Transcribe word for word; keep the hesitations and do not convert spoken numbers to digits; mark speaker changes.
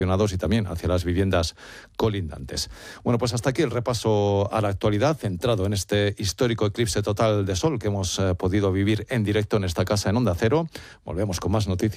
Speaker 1: y también hacia las viviendas colindantes. Bueno, pues hasta aquí el repaso a la actualidad, centrado en este histórico eclipse total de sol que hemos eh, podido vivir en directo en esta casa en Onda Cero. Volvemos con más noticias.